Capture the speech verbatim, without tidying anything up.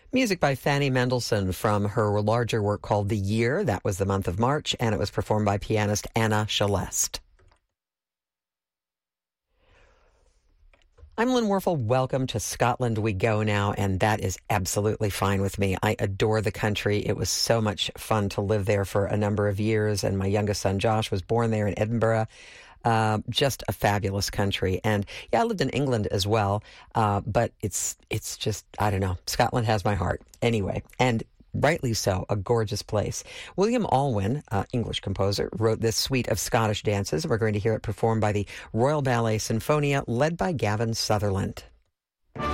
Music by Fanny Mendelssohn from her larger work called The Year. That was the month of March, and it was performed by pianist Anna Celeste. I'm Lynn Werfel. Welcome to Scotland We Go now, and that is absolutely fine with me. I adore the country. It was so much fun to live there for a number of years, and my youngest son Josh was born there in Edinburgh. Uh, just a fabulous country. And yeah, I lived in England as well, uh, but it's it's just, I don't know, Scotland has my heart. Anyway, and rightly so, a gorgeous place. William Alwyn, uh, English composer, wrote this suite of Scottish dances. We're going to hear it performed by the Royal Ballet Sinfonia, led by Gavin Sutherland.